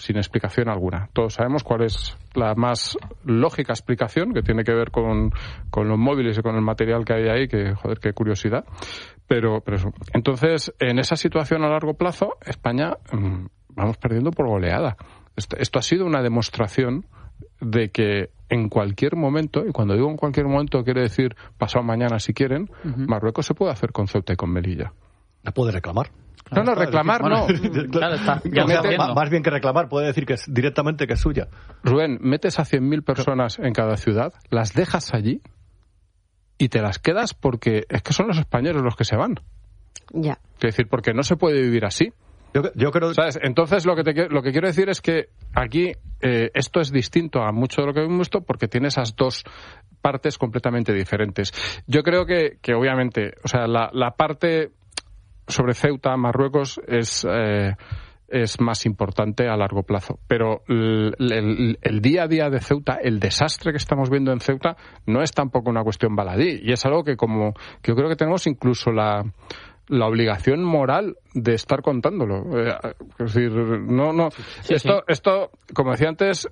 sin explicación alguna. Todos sabemos cuál es la más lógica explicación, que tiene que ver con los móviles y con el material que hay ahí, que, joder, qué curiosidad. Pero eso. Entonces, en esa situación a largo plazo, España vamos perdiendo por goleada. Esto ha sido una demostración de que en cualquier momento, y cuando digo en cualquier momento quiere decir pasado mañana si quieren, Marruecos se puede hacer con Ceuta y con Melilla. ¿La puede reclamar? No, reclamar no. Claro, está. Más bien que reclamar, puede decir que es directamente que es suya. Rubén, metes a 100.000 personas en cada ciudad, las dejas allí y te las quedas porque es que son los españoles los que se van. Ya. Es decir, porque no se puede vivir así. Yo creo... ¿Sabes? Entonces lo que quiero decir es que aquí esto es distinto a mucho de lo que hemos visto porque tiene esas dos partes completamente diferentes. Yo creo que obviamente, o sea, la parte sobre Ceuta, Marruecos, es más importante a largo plazo. Pero el día a día de Ceuta, el desastre que estamos viendo en Ceuta, no es tampoco una cuestión baladí. Y es algo que yo creo que tenemos incluso la obligación moral de estar contándolo. Es decir, esto, como decía antes,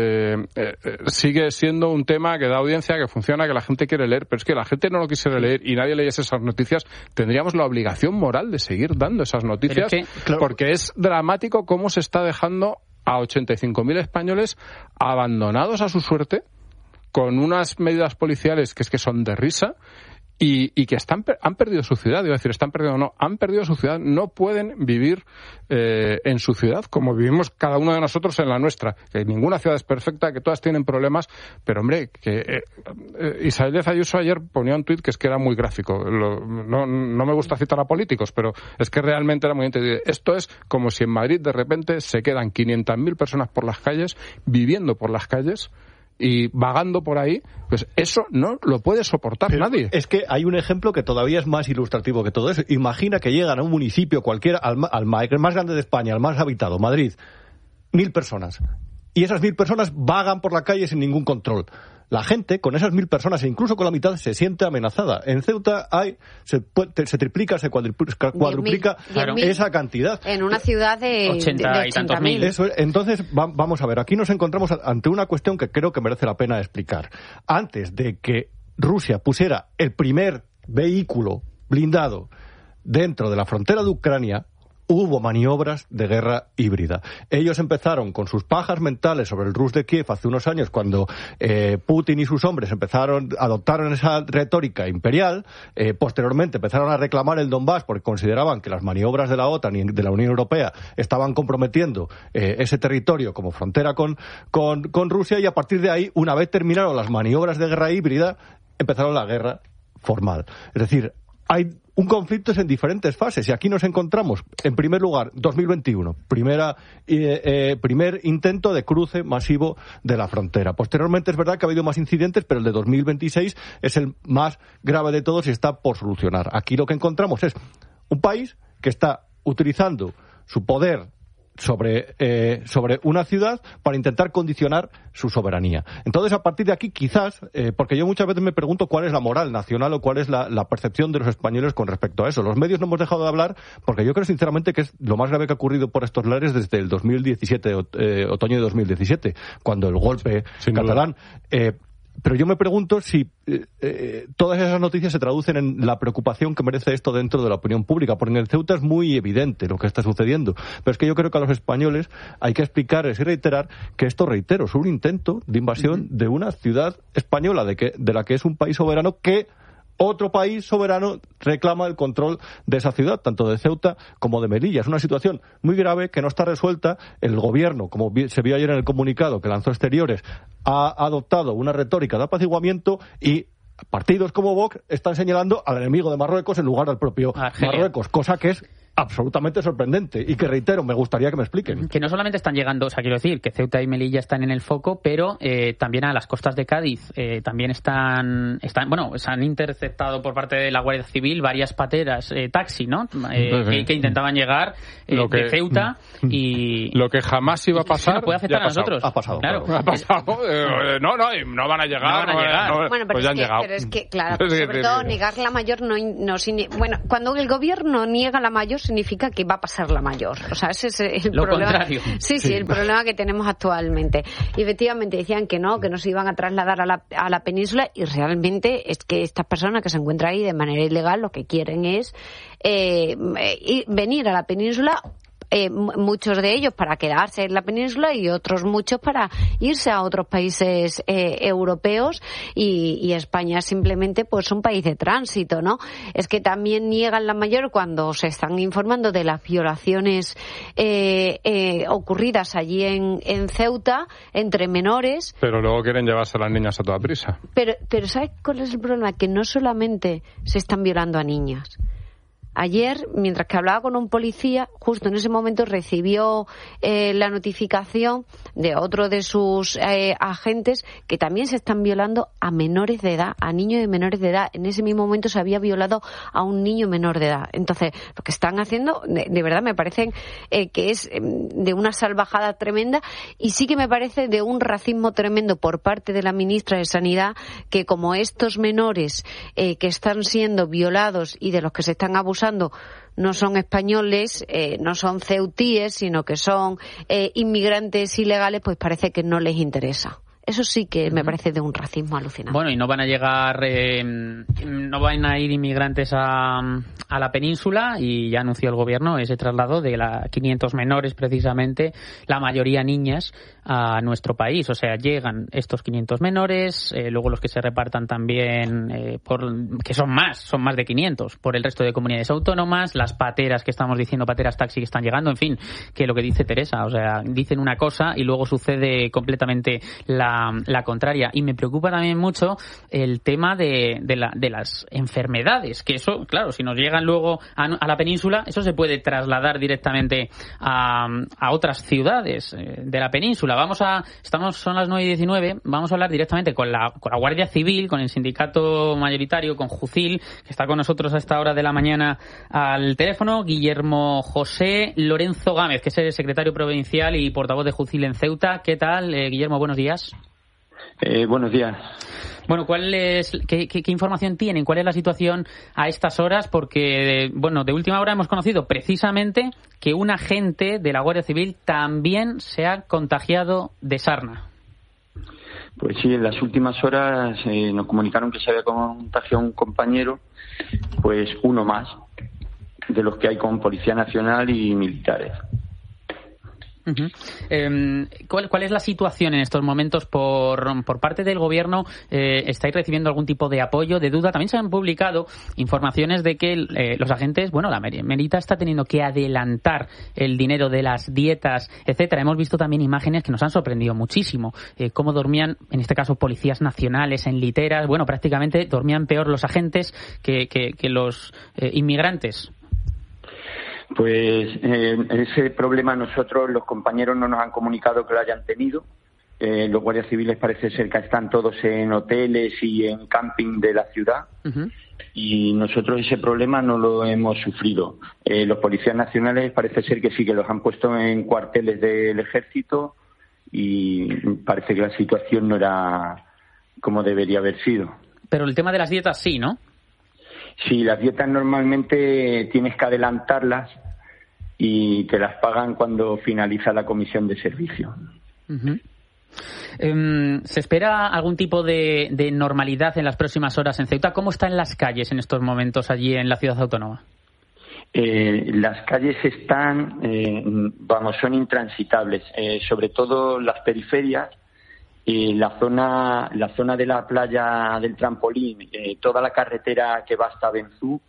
sigue siendo un tema que da audiencia, que funciona, que la gente quiere leer, pero es que la gente no lo quisiera leer y nadie leyese esas noticias, tendríamos la obligación moral de seguir dando esas noticias, porque es dramático cómo se está dejando a 85.000 españoles abandonados a su suerte, con unas medidas policiales que son de risa, y que han perdido su ciudad. Iba a decir, han perdido su ciudad, no pueden vivir en su ciudad como vivimos cada uno de nosotros en la nuestra, que ninguna ciudad es perfecta, que todas tienen problemas, pero hombre, que Isabel Díaz Ayuso ayer ponía un tuit que era muy gráfico. No me gusta citar a políticos, pero es que realmente era muy entendido. Esto es como si en Madrid de repente se quedan 500.000 personas por las calles, viviendo por las calles y vagando por ahí, pues eso no lo puede soportar nadie. Es que hay un ejemplo que todavía es más ilustrativo que todo eso. Imagina que llegan a un municipio cualquiera, al más grande de España, al más habitado, Madrid, 1.000 personas. Y esas 1.000 personas vagan por la calle sin ningún control. La gente, con esas 1.000 personas, e incluso con la mitad, se siente amenazada. En Ceuta se triplica, se cuadruplica esa cantidad. En una ciudad de 80 y tantos mil. Eso es. Entonces, vamos a ver, aquí nos encontramos ante una cuestión que creo que merece la pena explicar. Antes de que Rusia pusiera el primer vehículo blindado dentro de la frontera de Ucrania, hubo maniobras de guerra híbrida. Ellos empezaron con sus pajas mentales sobre el Rus de Kiev hace unos años, cuando Putin y sus hombres adoptaron esa retórica imperial. Posteriormente empezaron a reclamar el Donbass porque consideraban que las maniobras de la OTAN y de la Unión Europea estaban comprometiendo ese territorio como frontera con Rusia, y a partir de ahí, una vez terminaron las maniobras de guerra híbrida, empezaron la guerra formal. Es decir, hay un conflicto en diferentes fases, y aquí nos encontramos, en primer lugar, 2021, primer intento de cruce masivo de la frontera. Posteriormente es verdad que ha habido más incidentes, pero el de 2026 es el más grave de todos y está por solucionar. Aquí lo que encontramos es un país que está utilizando su poder sobre una ciudad para intentar condicionar su soberanía. Entonces, a partir de aquí, quizás, porque yo muchas veces me pregunto cuál es la moral nacional o cuál es la percepción de los españoles con respecto a eso. Los medios no hemos dejado de hablar porque yo creo sinceramente que es lo más grave que ha ocurrido por estos lares desde el 2017, otoño de 2017, cuando el golpe catalán... Pero yo me pregunto si todas esas noticias se traducen en la preocupación que merece esto dentro de la opinión pública, porque en el Ceuta es muy evidente lo que está sucediendo. Pero es que yo creo que a los españoles hay que explicarles y reiterar que esto, reitero, es un intento de invasión de una ciudad española, de la que es un país soberano, que otro país soberano reclama el control de esa ciudad, tanto de Ceuta como de Melilla. Es una situación muy grave que no está resuelta. El gobierno, como se vio ayer en el comunicado que lanzó Exteriores, ha adoptado una retórica de apaciguamiento, y partidos como Vox están señalando al enemigo de Marruecos en lugar del propio Marruecos, cosa que es absolutamente sorprendente y que, reitero, me gustaría que me expliquen. Que no solamente están llegando, o sea, quiero decir que Ceuta y Melilla están en el foco, pero también a las costas de Cádiz también se han interceptado por parte de la Guardia Civil varias pateras, taxi, ¿no? Que intentaban llegar de Ceuta, y lo que jamás iba a pasar no puede afectar a nosotros. Ha pasado. Claro. Ha pasado. No van a llegar. Bueno, pues ya han llegado. Pero es que, claro, sobre todo negar la mayor bueno, cuando el gobierno niega la mayor significa que va a pasar la mayor. O sea, ese es el Lo problema. contrario. Sí, el problema que tenemos actualmente. Y efectivamente decían que no se iban a trasladar a la península, y realmente es que estas personas que se encuentran ahí de manera ilegal lo que quieren es venir a la península. Muchos de ellos para quedarse en la península y otros muchos para irse a otros países europeos, y España simplemente pues un país de tránsito, ¿no? Es que también niegan la mayor cuando se están informando de las violaciones ocurridas allí en Ceuta entre menores. Pero luego quieren llevarse a las niñas a toda prisa. Pero ¿sabes cuál es el problema? Que no solamente se están violando a niñas. Ayer, mientras que hablaba con un policía, justo en ese momento recibió la notificación de otro de sus agentes que también se están violando a menores de edad, a niños de menores de edad. En ese mismo momento se había violado a un niño menor de edad. Entonces, lo que están haciendo, de verdad, me parece que es de una salvajada tremenda, y sí que me parece de un racismo tremendo por parte de la ministra de Sanidad, que como estos menores que están siendo violados y de los que se están abusando no son españoles, no son ceutíes, sino que son inmigrantes ilegales, pues parece que no les interesa. Eso sí que me parece de un racismo alucinante. Bueno, y no van a llegar, no van a ir inmigrantes a la península, y ya anunció el gobierno ese traslado de 500 menores, precisamente, la mayoría niñas, a nuestro país. O sea, llegan estos 500 menores, luego los que se repartan también, que son más de 500, por el resto de comunidades autónomas, las pateras que estamos diciendo, pateras taxi que están llegando, en fin, que lo que dice Teresa, o sea, dicen una cosa y luego sucede completamente la contraria. Y me preocupa también mucho el tema de las enfermedades, que eso, claro, si nos llegan luego a la península, eso se puede trasladar directamente a otras ciudades de la península. Son las 9:19, vamos a hablar directamente con la Guardia Civil, con el sindicato mayoritario, con Jucil, que está con nosotros a esta hora de la mañana al teléfono, Guillermo José Lorenzo Gámez, que es el secretario provincial y portavoz de Jucil en Ceuta. ¿Qué tal, Guillermo? Buenos días. Buenos días. Bueno, ¿qué información tienen? ¿Cuál es la situación a estas horas? Porque, de última hora hemos conocido precisamente que un agente de la Guardia Civil también se ha contagiado de sarna. Pues sí, en las últimas horas nos comunicaron que se había contagiado un compañero, pues uno más de los que hay con Policía Nacional y militares. ¿Cuál es la situación en estos momentos por parte del gobierno? ¿Estáis recibiendo algún tipo de apoyo, de duda? También se han publicado informaciones de que los agentes, la Merita está teniendo que adelantar el dinero de las dietas, etcétera. Hemos visto también imágenes que nos han sorprendido muchísimo, cómo dormían, en este caso, policías nacionales en literas. Prácticamente dormían peor los agentes que los inmigrantes. Pues ese problema nosotros, los compañeros, no nos han comunicado que lo hayan tenido. Los guardias civiles parece ser que están todos en hoteles y en camping de la ciudad. Uh-huh. Y nosotros ese problema no lo hemos sufrido. Los policías nacionales parece ser que sí, que los han puesto en cuarteles del ejército, y parece que la situación no era como debería haber sido. Pero el tema de las dietas sí, ¿no? Sí, las dietas normalmente tienes que adelantarlas y te las pagan cuando finaliza la comisión de servicio. Uh-huh. ¿Se espera algún tipo de normalidad en las próximas horas en Ceuta? ¿Cómo están las calles en estos momentos allí en la ciudad autónoma? Las calles están, son intransitables, sobre todo las periferias. La zona de la playa del Trampolín, toda la carretera que va hasta Benzú,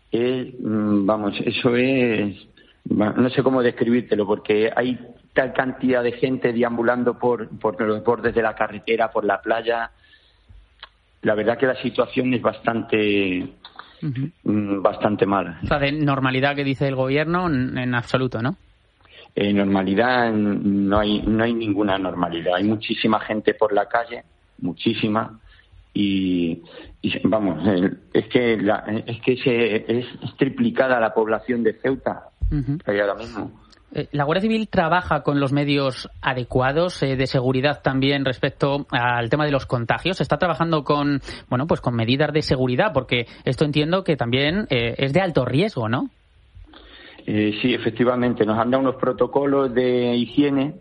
eso es, no sé cómo describírtelo, porque hay tal cantidad de gente deambulando por los bordes de la carretera, por la playa. La verdad que la situación es bastante mala. O sea, de normalidad que dice el gobierno, en absoluto, ¿no? Normalidad, no hay ninguna normalidad. Hay muchísima gente por la calle, muchísima, y es que es triplicada la población de Ceuta que hay ahora mismo. ¿La Guardia Civil trabaja con los medios adecuados de seguridad también respecto al tema de los contagios? ¿Está trabajando con medidas de seguridad? Porque esto entiendo que también es de alto riesgo, ¿no? Sí, efectivamente, nos han dado unos protocolos de higiene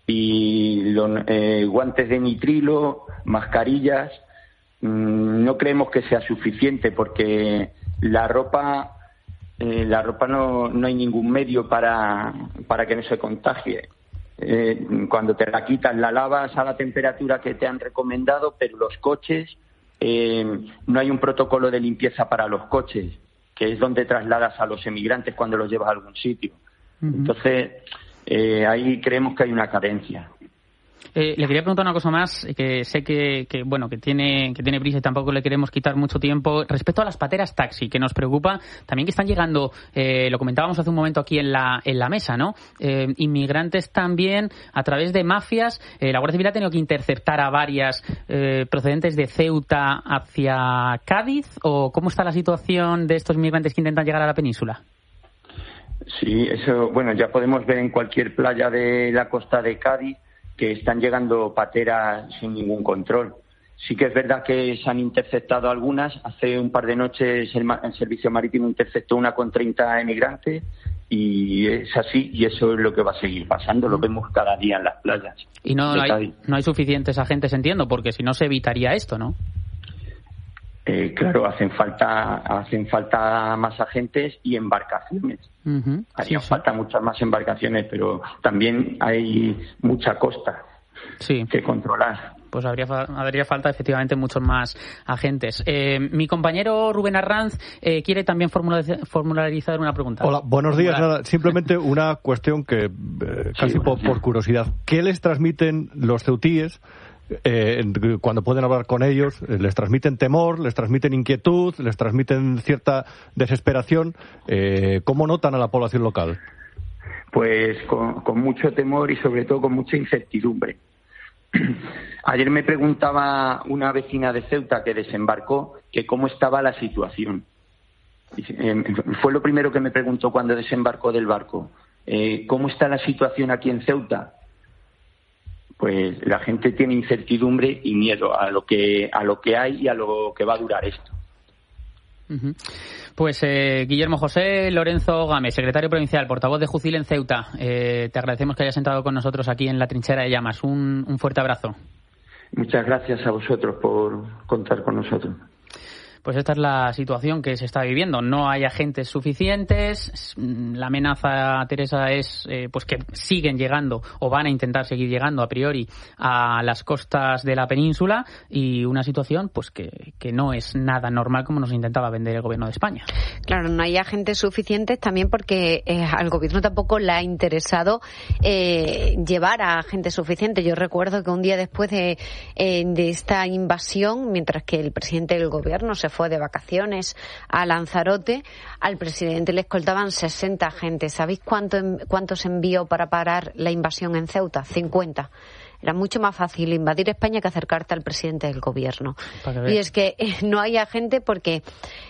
y guantes de nitrilo, mascarillas. No creemos que sea suficiente porque la ropa no hay ningún medio para que no se contagie. Cuando te la quitas, la lavas a la temperatura que te han recomendado, pero los coches, no hay un protocolo de limpieza para los coches, que es donde trasladas a los emigrantes cuando los llevas a algún sitio. Uh-huh. Entonces, ahí creemos que hay una carencia. Le quería preguntar una cosa más, que sé que tiene prisa y tampoco le queremos quitar mucho tiempo. Respecto a las pateras taxi, que nos preocupa también, que están llegando, lo comentábamos hace un momento aquí en la mesa, ¿no? Inmigrantes también a través de mafias. La Guardia Civil ha tenido que interceptar a varias procedentes de Ceuta hacia Cádiz. ¿O cómo está la situación de estos inmigrantes que intentan llegar a la península? Sí, eso, bueno, ya podemos ver en cualquier playa de la costa de Cádiz que están llegando pateras sin ningún control. Sí que es verdad que se han interceptado algunas. Hace un par de noches el Servicio Marítimo interceptó una con 30 emigrantes y es así, y eso es lo que va a seguir pasando. Lo vemos cada día en las playas. Y no hay suficientes agentes, entiendo, porque si no se evitaría esto, ¿no? Claro, hacen falta más agentes y embarcaciones. Uh-huh. Harían falta muchas más embarcaciones, pero también hay mucha costa que controlar. Pues haría falta efectivamente muchos más agentes. Mi compañero Rubén Arranz quiere también formularizar una pregunta. Hola, buenos días. Nada, simplemente una cuestión que casi por curiosidad. ¿Qué les transmiten los ceutíes cuando pueden hablar con ellos? ¿Les transmiten temor, les transmiten inquietud, les transmiten cierta desesperación? ¿Cómo notan a la población local? Pues con mucho temor y sobre todo con mucha incertidumbre. Ayer me preguntaba una vecina de Ceuta que desembarcó que cómo estaba la situación. Fue lo primero que me preguntó cuando desembarcó del barco. ¿Cómo está la situación aquí en Ceuta? Pues la gente tiene incertidumbre y miedo a lo que hay y a lo que va a durar esto. Uh-huh. Pues Guillermo José Lorenzo Gámez, secretario provincial, portavoz de Jucil en Ceuta, te agradecemos que hayas sentado con nosotros aquí en la Trinchera de Llamas. Un fuerte abrazo. Muchas gracias a vosotros por contar con nosotros. Pues esta es la situación que se está viviendo. No hay agentes suficientes. La amenaza, Teresa, es pues que siguen llegando o van a intentar seguir llegando a priori a las costas de la península, y una situación pues que no es nada normal como nos intentaba vender el gobierno de España. Claro, no hay agentes suficientes también porque al gobierno tampoco le ha interesado llevar a agentes suficientes. Yo recuerdo que un día después de esta invasión, mientras que el presidente del gobierno se fue de vacaciones a Lanzarote, al presidente le escoltaban 60 agentes. ¿Sabéis cuántos envió para parar la invasión en Ceuta? 50. Era mucho más fácil invadir España que acercarte al presidente del gobierno. Y es que no hay agente porque,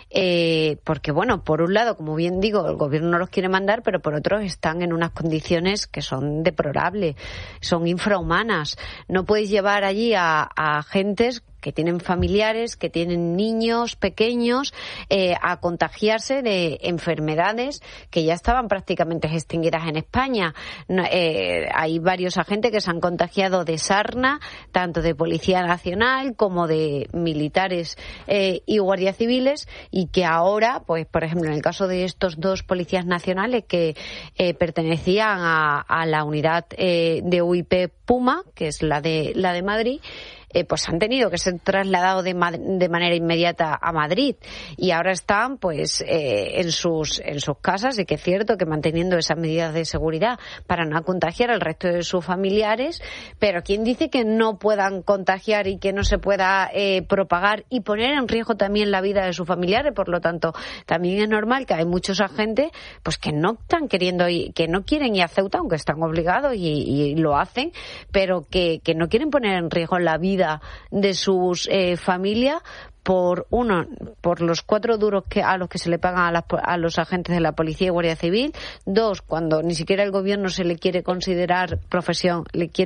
bueno, por un lado, como bien digo, el gobierno no los quiere mandar, pero por otro están en unas condiciones que son deplorables, son infrahumanas. No puedes llevar allí a agentes que tienen familiares, que tienen niños pequeños, a contagiarse de enfermedades que ya estaban prácticamente extinguidas en España. Hay varios agentes que se han contagiado de sarna, tanto de Policía Nacional como de militares y guardias civiles, y que ahora, pues por ejemplo, en el caso de estos dos policías nacionales que pertenecían a la unidad de UIP Puma, que es la de Madrid, pues han tenido que ser trasladados de manera inmediata a Madrid, y ahora están pues en sus casas, y que es cierto que manteniendo esas medidas de seguridad para no contagiar al resto de sus familiares, pero ¿quién dice que no puedan contagiar y que no se pueda propagar y poner en riesgo también la vida de sus familiares? Por lo tanto, también es normal que hay muchos agentes pues que no están queriendo ir, que no quieren ir a Ceuta, aunque están obligados y lo hacen, pero que no quieren poner en riesgo la vida de sus familias por los 4 duros a los que se le pagan a los agentes de la policía y Guardia Civil. 2, cuando ni siquiera el gobierno se le quiere considerar profesión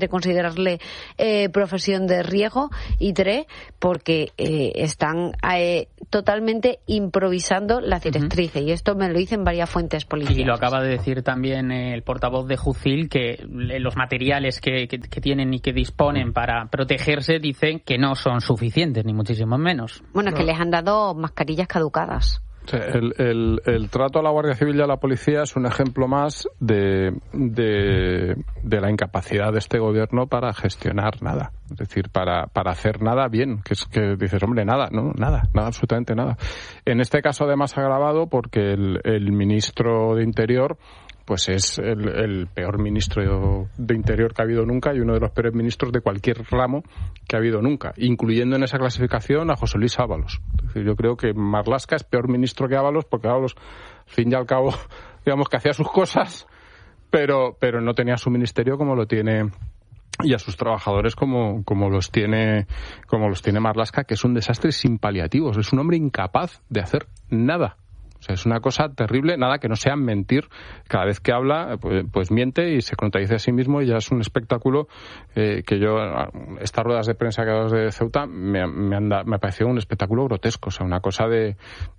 de riesgo. Y 3, porque están totalmente improvisando las directrices. Y esto me lo dicen varias fuentes policiales. Y lo acaba de decir también el portavoz de Jucil, que los materiales que tienen y que disponen para protegerse dicen que no son suficientes, ni muchísimo menos. Bueno, es que les han dado mascarillas caducadas. Sí, el trato a la Guardia Civil y a la policía es un ejemplo más de la incapacidad de este gobierno para gestionar nada. Es decir, para hacer nada bien. Que es que dices, hombre, nada, absolutamente nada. En este caso, además, agravado porque el ministro de Interior pues es el peor ministro de Interior que ha habido nunca y uno de los peores ministros de cualquier ramo que ha habido nunca, incluyendo en esa clasificación a José Luis Ábalos. Es decir, yo creo que Marlaska es peor ministro que Ábalos, porque Ábalos, al fin y al cabo, digamos que hacía sus cosas, pero no tenía su ministerio como lo tiene, y a sus trabajadores como los tiene Marlaska, que es un desastre sin paliativos. Es un hombre incapaz de hacer nada. O sea, es una cosa terrible, nada que no sea mentir. Cada vez que habla, pues miente y se contradice a sí mismo, y ya es un espectáculo que yo, estas ruedas de prensa que hago de Ceuta, me pareció un espectáculo grotesco. O sea, una cosa de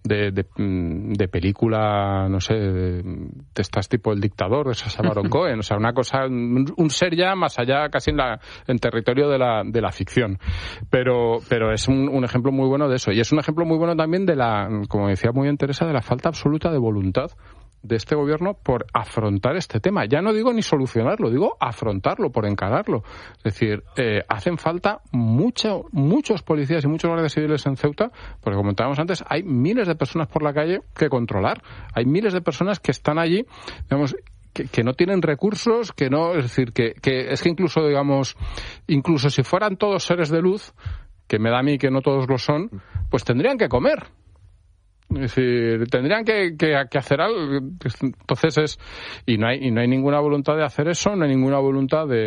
película, no sé, de estas tipo El Dictador, de Sacha Baron Cohen. O sea, una cosa, un ser ya más allá, casi en territorio de la ficción. Pero es un ejemplo muy bueno de eso. Y es un ejemplo muy bueno también como decía muy bien Teresa, de la falta absoluta de voluntad de este gobierno por afrontar este tema. Ya no digo ni solucionarlo, digo afrontarlo, por encararlo. Es decir, hacen falta muchos policías y muchos guardias civiles en Ceuta, porque como comentábamos antes, hay miles de personas por la calle que controlar. Hay miles de personas que están allí, digamos, que no tienen recursos, es decir, que es que incluso si fueran todos seres de luz, que me da a mí que no todos lo son, pues tendrían que comer. Es decir, tendrían que hacer algo. Entonces y no hay ninguna voluntad de hacer eso, no hay ninguna voluntad de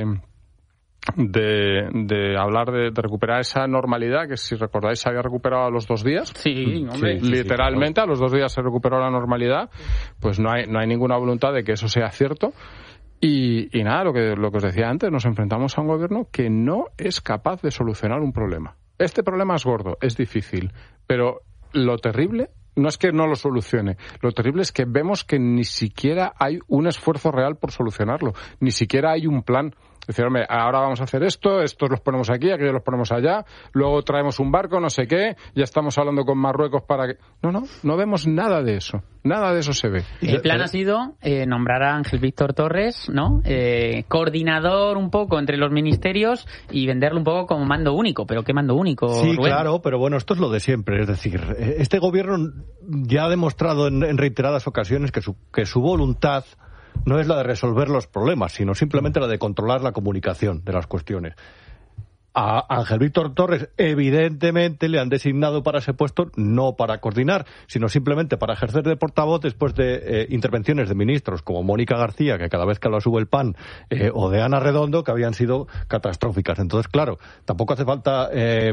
hablar de recuperar esa normalidad que, si recordáis, se había recuperado a los 2 días. Sí, hombre. Literalmente, a los 2 días se recuperó la normalidad. Pues no hay ninguna voluntad de que eso sea cierto. Y nada, lo que os decía antes, nos enfrentamos a un gobierno que no es capaz de solucionar un problema. Este problema es gordo, es difícil, pero lo terrible no es que no lo solucione, lo terrible es que vemos que ni siquiera hay un esfuerzo real por solucionarlo, ni siquiera hay un plan. Es decir, hombre, ahora vamos a hacer estos los ponemos aquí, aquellos los ponemos allá, luego traemos un barco, no sé qué, ya estamos hablando con Marruecos para que... No vemos nada de eso se ve. El plan ha sido nombrar a Ángel Víctor Torres, ¿no? Coordinador un poco entre los ministerios y venderlo un poco como mando único. ¿Pero qué mando único, Sí, Rubén? claro, pero bueno, esto es lo de siempre. Es decir, este gobierno ya ha demostrado en reiteradas ocasiones que su voluntad no es la de resolver los problemas, sino simplemente la de controlar la comunicación de las cuestiones. A Ángel Víctor Torres, evidentemente, le han designado para ese puesto no para coordinar, sino simplemente para ejercer de portavoz después de intervenciones de ministros como Mónica García, que cada vez que habla sube el pan, o de Ana Redondo, que habían sido catastróficas. Entonces, claro, tampoco hace falta,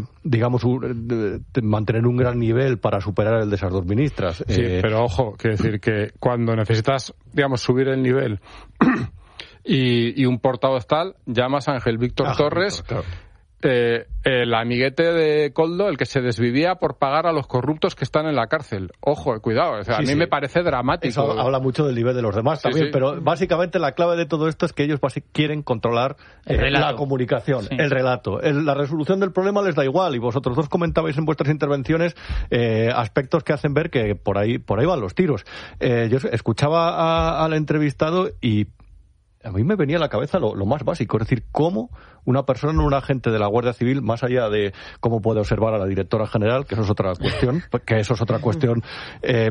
mantener un gran nivel para superar el de esas 2 ministras. Sí, pero ojo, quiero decir que cuando necesitas, subir el nivel y un portavoz tal, llamas a Ángel Víctor Torres... Claro. El amiguete de Koldo, el que se desvivía por pagar a los corruptos que están en la cárcel. Ojo, cuidado, a mí me parece dramático. Eso habla mucho del nivel de los demás también, pero básicamente la clave de todo esto es que ellos quieren controlar la comunicación, el relato. La resolución del problema les da igual, y vosotros 2 comentabais en vuestras intervenciones aspectos que hacen ver que por ahí van los tiros. Yo escuchaba al entrevistado y a mí me venía a la cabeza lo más básico, es decir, cómo una persona, un agente de la Guardia Civil, más allá de cómo puede observar a la directora general, que eso es otra cuestión,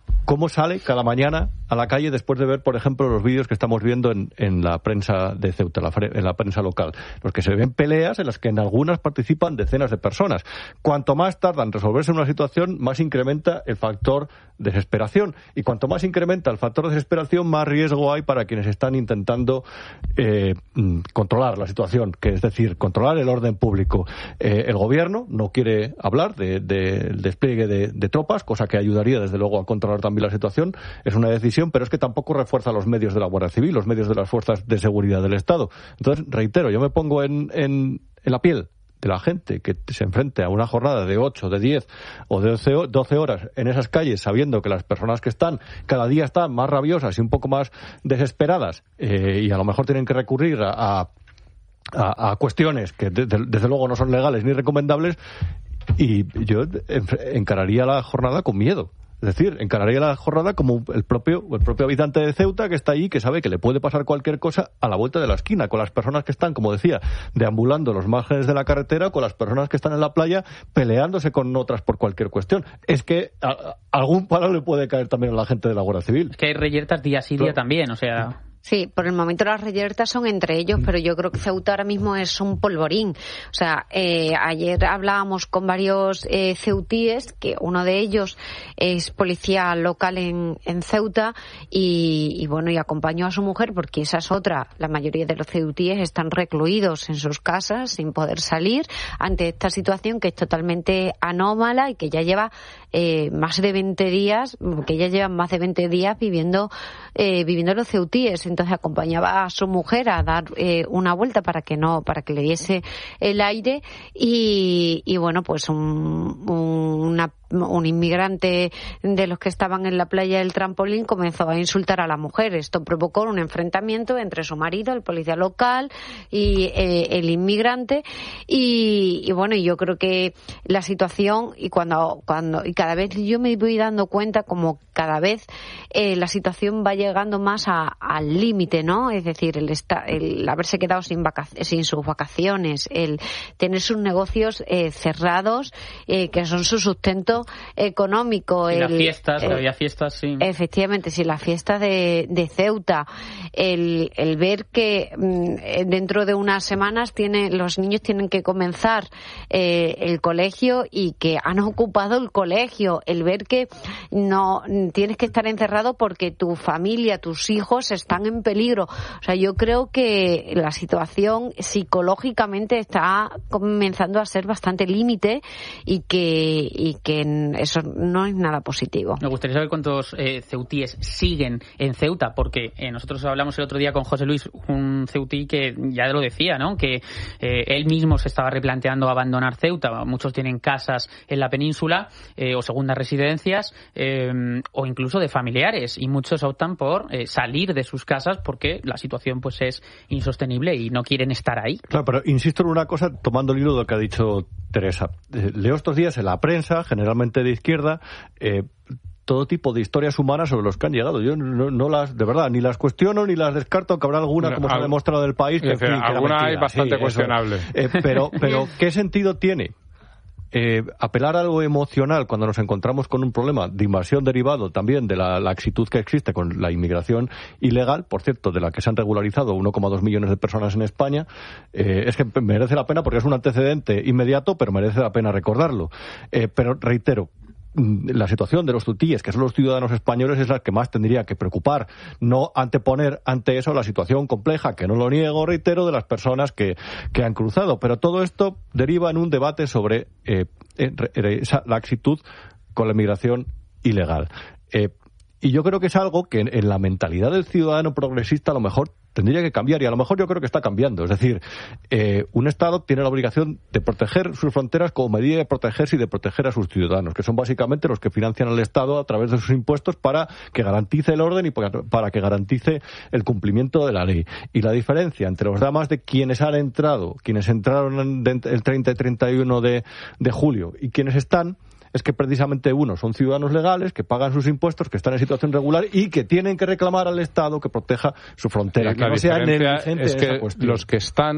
cómo sale cada mañana a la calle después de ver, por ejemplo, los vídeos que estamos viendo en la prensa de Ceuta, en la prensa local, los que se ven peleas en las que en algunas participan decenas de personas. Cuanto más tarda en resolverse una situación, más incrementa el factor desesperación, y cuanto más incrementa el factor desesperación, más riesgo hay para quienes están intentando controlar la situación, que es decir, controlar el orden público. El gobierno no quiere hablar del despliegue de tropas, cosa que ayudaría desde luego a controlar también la situación. Es una decisión, pero es que tampoco refuerza los medios de la Guardia Civil, los medios de las fuerzas de seguridad del Estado. Entonces, reitero, yo me pongo en la piel de la gente que se enfrente a una jornada de 8, de 10 o de 12 horas en esas calles, sabiendo que las personas que están cada día están más rabiosas y un poco más desesperadas, y a lo mejor tienen que recurrir a cuestiones que desde luego no son legales ni recomendables, y yo encararía la jornada con miedo. Es decir, encararía la jornada como el propio habitante de Ceuta, que está ahí, que sabe que le puede pasar cualquier cosa a la vuelta de la esquina, con las personas que están, como decía, deambulando los márgenes de la carretera, con las personas que están en la playa peleándose con otras por cualquier cuestión. Es que algún palo le puede caer también a la gente de la Guardia Civil. Es que hay reyertas día sí día también, o sea... Sí, por el momento las reyertas son entre ellos, pero yo creo que Ceuta ahora mismo es un polvorín. O sea, ayer hablábamos con varios ceutíes, que uno de ellos es policía local en Ceuta, y bueno, y acompañó a su mujer, porque esa es otra. La mayoría de los ceutíes están recluidos en sus casas sin poder salir ante esta situación que es totalmente anómala y que ya lleva más de 20 días, que ya llevan más de 20 días viviendo los ceutíes. Entonces acompañaba a su mujer a dar una vuelta para que le diese el aire, y bueno, pues un inmigrante de los que estaban en la playa del trampolín comenzó a insultar a la mujer. Esto provocó un enfrentamiento entre su marido, el policía local, y el inmigrante, y bueno, yo creo que la situación, y cada vez yo me voy dando cuenta como cada vez la situación va llegando más al límite, ¿no? Es decir, el haberse quedado sin sus vacaciones, el tener sus negocios cerrados, que son su sustento económico. Y las fiestas, había fiestas, sí. Efectivamente, sí, la fiesta de Ceuta. El ver que dentro de unas semanas los niños tienen que comenzar el colegio, y que han ocupado el colegio. El ver que no tienes que estar encerrado porque tu familia, tus hijos están en peligro. O sea, yo creo que la situación psicológicamente está comenzando a ser bastante límite, y que eso no es nada positivo. Me gustaría saber cuántos ceutíes siguen en Ceuta, porque nosotros hablamos el otro día con José Luis, un ceutí que ya lo decía, ¿no? Que él mismo se estaba replanteando abandonar Ceuta. Muchos tienen casas en la península, o segundas residencias, o incluso de familiares, y muchos optan por salir de sus casas porque la situación pues es insostenible y no quieren estar ahí. Claro, pero insisto en una cosa, tomando el hilo de lo que ha dicho Teresa. Leo estos días en la prensa, generalmente de izquierda, todo tipo de historias humanas sobre los que han llegado. Yo no las, de verdad, ni las cuestiono ni las descarto, que habrá alguna, como se ha demostrado del país, que en fin, alguna hay bastante cuestionable. Pero ¿qué sentido tiene apelar a algo emocional cuando nos encontramos con un problema de invasión derivado también de la laxitud que existe con la inmigración ilegal, por cierto, de la que se han regularizado 1,2 millones de personas en España? Es que merece la pena, porque es un antecedente inmediato, pero merece la pena recordarlo. Pero reitero, la situación de los ceutíes, que son los ciudadanos españoles, es la que más tendría que preocupar, no anteponer ante eso la situación compleja, que no lo niego, reitero, de las personas que han cruzado. Pero todo esto deriva en un debate sobre esa laxitud con la inmigración ilegal. Y yo creo que es algo que en la mentalidad del ciudadano progresista a lo mejor tendría que cambiar, y a lo mejor yo creo que está cambiando. Es decir, un Estado tiene la obligación de proteger sus fronteras como medida de protegerse y de proteger a sus ciudadanos, que son básicamente los que financian al Estado a través de sus impuestos para que garantice el orden y para que garantice el cumplimiento de la ley. Y la diferencia entre los dramas de quienes entraron el 30 y 31 de julio y quienes están, es que precisamente unos son ciudadanos legales, que pagan sus impuestos, que están en situación regular y que tienen que reclamar al Estado que proteja su frontera. La diferencia es que los que están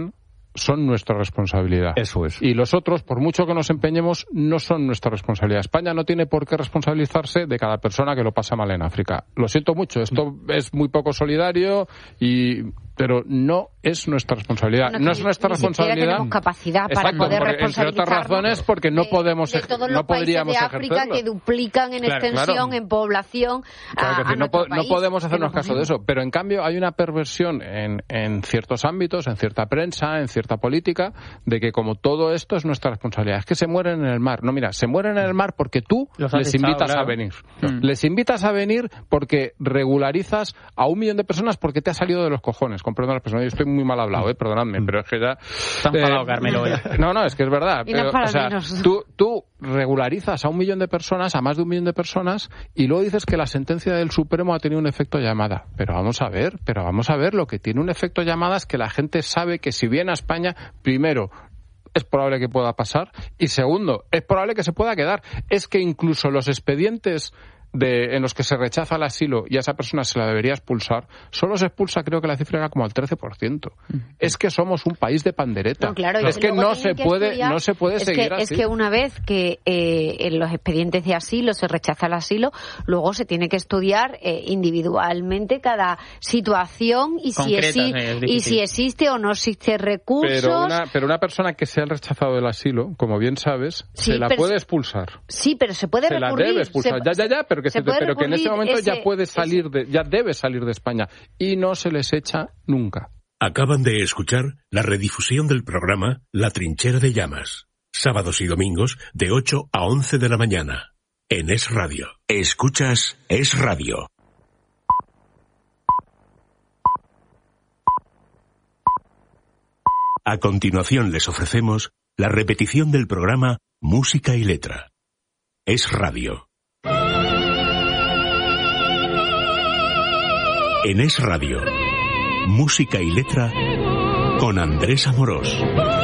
son nuestra responsabilidad. Eso es. Y los otros, por mucho que nos empeñemos, no son nuestra responsabilidad. España no tiene por qué responsabilizarse de cada persona que lo pasa mal en África. Lo siento mucho, esto es muy poco solidario, pero no es nuestra responsabilidad. No es nuestra responsabilidad. Tenemos capacidad para poder responsabilizarnos. Entre otras razones, porque no podemos, de todos no los podríamos países de África ejercerlo. que duplican en extensión, en población. Claro que sí, no podemos hacernos caso de eso. Pero en cambio hay una perversión en ciertos ámbitos, en cierta prensa, en cierta política, de que como todo esto es nuestra responsabilidad. Es que se mueren en el mar. No, mira, se mueren en el mar porque tú les invitas a venir. Les invitas a venir porque regularizas a 1 millón de personas porque te ha salido de los cojones. Con perdón a las personas, yo estoy muy mal hablado, perdonadme, pero es que ya... Está enfadado, Carmelo. No, es que es verdad. Y no pero, o sea, tú regularizas a 1 millón de personas, a más de 1 millón de personas, y luego dices que la sentencia del Supremo ha tenido un efecto llamada. Pero vamos a ver, lo que tiene un efecto llamada es que la gente sabe que si viene a España, primero, es probable que pueda pasar, y segundo, es probable que se pueda quedar. Es que incluso los expedientes en los que se rechaza el asilo y a esa persona se la debería expulsar, solo se expulsa, creo que la cifra era como al 13%. Es que somos un país de pandereta. No, claro, es que no se puede seguir así. Es que una vez que en los expedientes de asilo se rechaza el asilo, luego se tiene que estudiar individualmente cada situación y si existe o no existe recursos. Pero una persona que se ha rechazado el asilo, como bien sabes, se la puede expulsar. Sí, pero se puede recurrir. Se la debe expulsar. Pero que en este momento ya debe salir de España y no se les echa nunca. Acaban de escuchar la redifusión del programa La Trinchera de Llamas, sábados y domingos de 8 a 11 de la mañana, en Es Radio. Escuchas Es Radio. A continuación les ofrecemos la repetición del programa Música y Letra. Es Radio. En Es Radio, Música y Letra con Andrés Amorós.